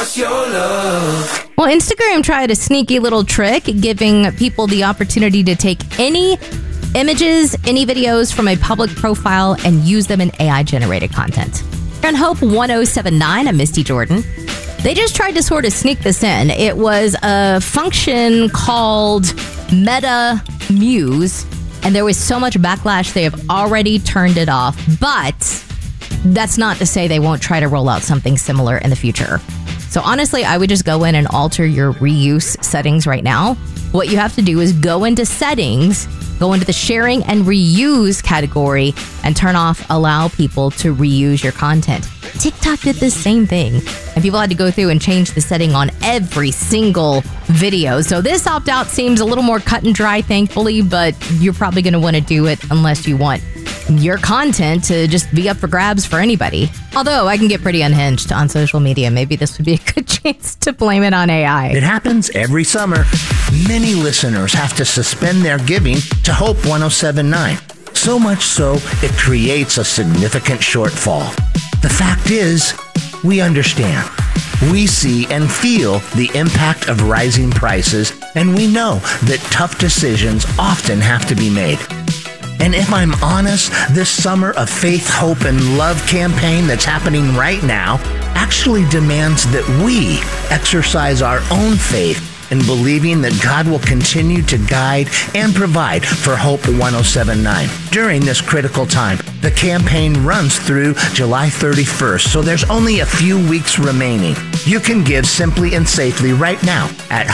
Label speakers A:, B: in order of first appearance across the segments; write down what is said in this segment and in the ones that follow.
A: what's your love?
B: Well, Instagram tried a sneaky little trick, giving people the opportunity to take any images, any videos from a public profile and use them in AI-generated content. On Hope 1079, I'm Misty Jordan. They just tried to sort of sneak this in. It was a function called Meta Muse, and there was so much backlash they have already turned it off. But that's not to say they won't try to roll out something similar in the future. So honestly, I would just go in and alter your reuse settings right now. What you have to do is go into settings, go into the sharing and reuse category, and turn off allow people to reuse your content. TikTok did the same thing, and people had to go through and change the setting on every single video. So this opt-out seems a little more cut and dry, thankfully, but you're probably going to want to do it unless you want your content to just be up for grabs for anybody. Although I can get pretty unhinged on social media. Maybe this would be a good chance to blame it on AI.
C: It happens every summer. Many listeners have to suspend their giving to Hope 1079. So much so, it creates a significant shortfall. The fact is, we understand. We see and feel the impact of rising prices, and we know that tough decisions often have to be made. And if I'm honest, this summer of faith, hope, and love campaign that's happening right now actually demands that we exercise our own faith in believing that God will continue to guide and provide for Hope 1079 during this critical time. The campaign runs through July 31st, so there's only a few weeks remaining. You can give simply and safely right now at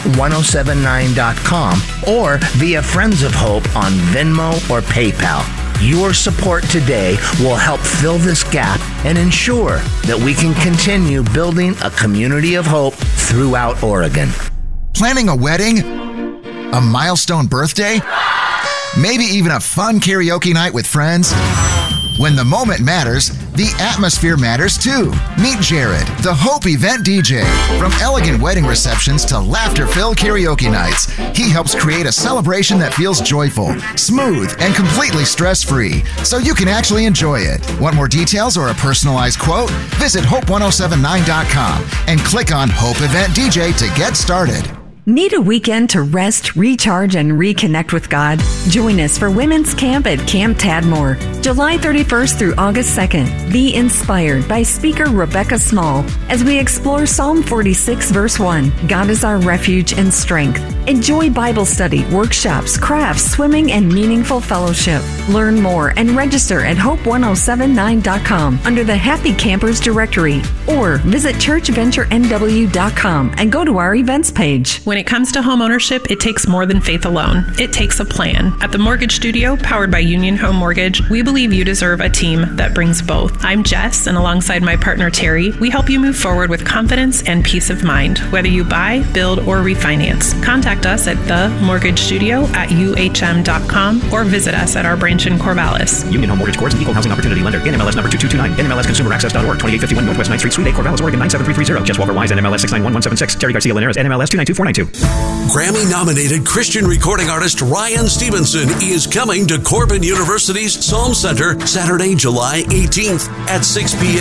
C: hope1079.com or via Friends of Hope on Venmo or PayPal. Your support today will help fill this gap and ensure that we can continue building a community of hope throughout Oregon.
D: Planning a wedding? A milestone birthday? Maybe even a fun karaoke night with friends? When the moment matters, the atmosphere matters too. Meet Jared, the Hope event DJ. From elegant wedding receptions to laughter-filled karaoke nights, he helps create a celebration that feels joyful, smooth, and completely stress-free, so you can actually enjoy it. Want more details or a personalized quote? Visit hope1079.com and click on Hope Event DJ to get started.
E: Need a weekend to rest, recharge, and reconnect with God? Join us for Women's Camp at Camp Tadmore, July 31st through August 2nd. Be inspired by speaker Rebecca Small as we explore Psalm 46, verse 1. God is our refuge and strength. Enjoy Bible study, workshops, crafts, swimming, and meaningful fellowship. Learn more and register at hope1079.com under the Happy Campers directory, or visit churchventurenw.com and go to our events page.
F: When it comes to homeownership, it takes more than faith alone. It takes a plan. At the Mortgage Studio, powered by Union Home Mortgage, we believe you deserve a team that brings both. I'm Jess, and alongside my partner Terry, we help you move forward with confidence and peace of mind, whether you buy, build, or refinance. Contact us at themortgagestudio@uhm.com or visit us at our branch in Corvallis.
G: Union Home Mortgage Corp. An equal housing opportunity lender. NMLS number 2229. NMLSconsumeraccess.org. 2851 Northwest 9th Street, Suite A, Corvallis, Oregon 97330. Jess Walker Wise, NMLS 691176. Terry Garcia Linares, NMLS 29249.
H: Grammy-nominated Christian recording artist Ryan Stevenson is coming to Corbin University's Psalm Center Saturday, July 18th at 6 p.m.